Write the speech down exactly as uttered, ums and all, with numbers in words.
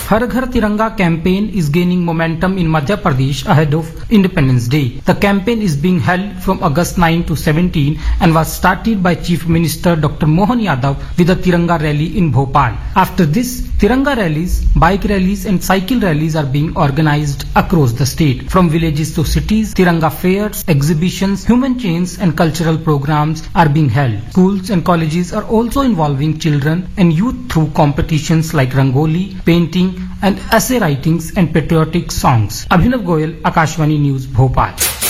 Har Ghar Tiranga campaign is gaining momentum in Madhya Pradesh ahead of Independence Day. The campaign is being held from August ninth to seventeenth and was started by Chief Minister Doctor Mohan Yadav with a Tiranga rally in Bhopal. After this, Tiranga rallies, bike rallies and cycle rallies are being organized across the state. From villages to cities, Tiranga fairs, exhibitions, human chains and cultural programs are being held. Schools and colleges are also involving children and youth through competitions like Rangoli, painting and essay writings and patriotic songs. Abhinav Goyal, Akashvani News, Bhopal.